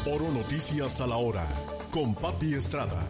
Oro Noticias a la hora, con Pati Estrada.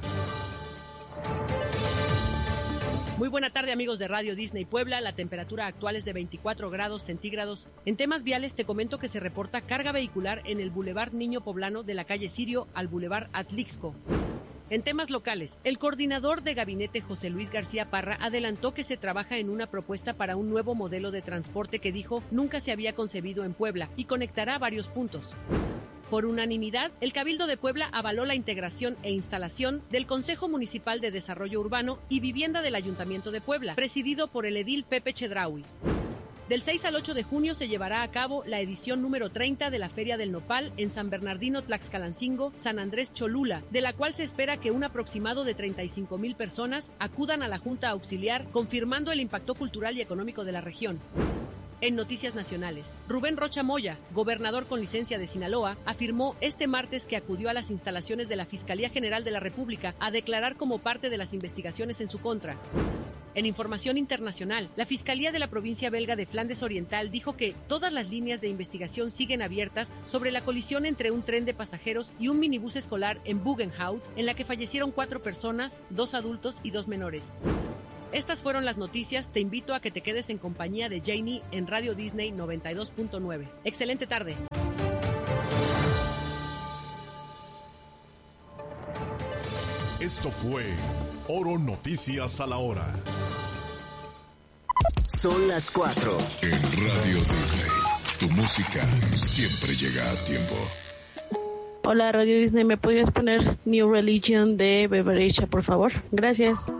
Muy buena tarde, amigos de Radio Disney Puebla. La temperatura actual es de 24 grados centígrados. En temas viales te comento que se reporta carga vehicular en el Boulevard Niño Poblano de la calle Sirio al Boulevard Atlixco. En temas locales, el coordinador de gabinete José Luis García Parra adelantó que se trabaja en una propuesta para un nuevo modelo de transporte que dijo nunca se había concebido en Puebla y conectará varios puntos. Por unanimidad, el Cabildo de Puebla avaló la integración e instalación del Consejo Municipal de Desarrollo Urbano y Vivienda del Ayuntamiento de Puebla, presidido por el edil Pepe Chedraui. Del 6 al 8 de junio se llevará a cabo la edición número 30 de la Feria del Nopal en San Bernardino Tlaxcalancingo, San Andrés Cholula, de la cual se espera que un aproximado de 35,000 personas acudan a la Junta Auxiliar, confirmando el impacto cultural y económico de la región. En noticias nacionales, Rubén Rocha Moya, gobernador con licencia de Sinaloa, afirmó este martes que acudió a las instalaciones de la Fiscalía General de la República a declarar como parte de las investigaciones en su contra. En información internacional, la Fiscalía de la provincia belga de Flandes Oriental dijo que todas las líneas de investigación siguen abiertas sobre la colisión entre un tren de pasajeros y un minibús escolar en Bugenhout, en la que fallecieron 4 personas, 2 adultos y 2 menores. Estas fueron las noticias. Te invito a que te quedes en compañía de Janie en Radio Disney 92.9. Excelente tarde. Esto fue Oro Noticias a la hora. Son las 4. En Radio Disney, tu música siempre llega a tiempo. Hola Radio Disney, ¿me podrías poner New Religion de Beverage, por favor? Gracias.